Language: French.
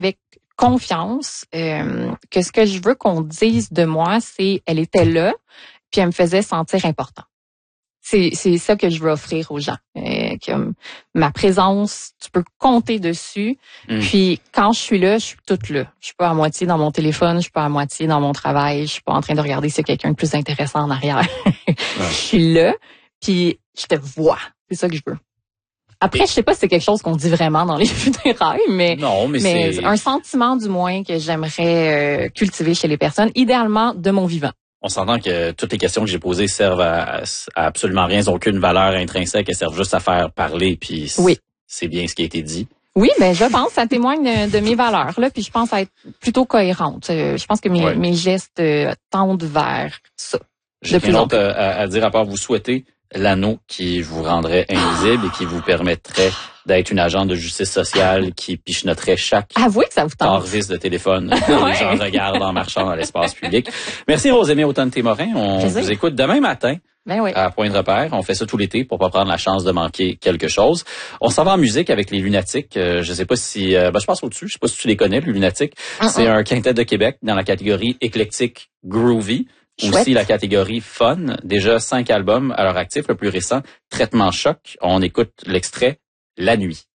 avec confiance que ce que je veux qu'on dise de moi, c'est elle était là, puis elle me faisait sentir important. C'est ça que je veux offrir aux gens. Que ma présence, tu peux compter dessus. Puis quand je suis là, je suis toute là. Je suis pas à moitié dans mon téléphone, je suis pas à moitié dans mon travail, je suis pas en train de regarder s'il y a quelqu'un de plus intéressant en arrière. Je suis là, puis je te vois. C'est ça que je veux. Après, je sais pas si c'est quelque chose qu'on dit vraiment dans les funérailles, mais c'est un sentiment du moins que j'aimerais cultiver chez les personnes, idéalement de mon vivant. On s'entend que toutes les questions que j'ai posées servent à absolument rien, elles n'ont aucune valeur intrinsèque, elles servent juste à faire parler, puis c'est bien ce qui a été dit. Oui, ben je pense que ça témoigne de mes valeurs là, puis je pense être plutôt cohérente. Je pense que mes gestes tendent vers ça. J'ai rien d'autre à dire à part vous souhaiter l'anneau qui vous rendrait invisible et qui vous permettrait d'être une agente de justice sociale qui pichenoterait chaque avouez que ça vous tente. vis de téléphone que les gens regardent en marchant dans l'espace public. Merci Rosémie Automne-Témorin. On vous écoute demain matin à Point de repère. On fait ça tout l'été pour pas prendre la chance de manquer quelque chose. On s'en va en musique avec les Lunatiques. Je sais pas si... je passe au-dessus. Je sais pas si tu les connais, les Lunatiques. C'est un quintet de Québec dans la catégorie éclectique groovy. Aussi la catégorie fun. Déjà 5 albums à leur actif. Le plus récent, Traitement Choc. On écoute l'extrait La Nuit.